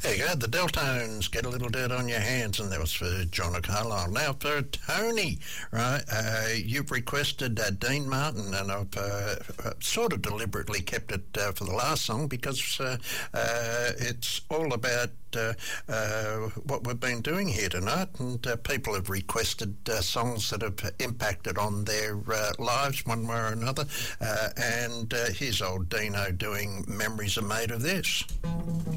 There you go, the Deltones, Get a Little Dirt on Your Hands, and that was for John O'Carlyle. Now for Tony, right, you've requested Dean Martin, and I've sort of deliberately kept it for the last song because it's all about what we've been doing here tonight, and people have requested songs that have impacted on their lives one way or another, and here's old Dino doing Memories Are Made of This.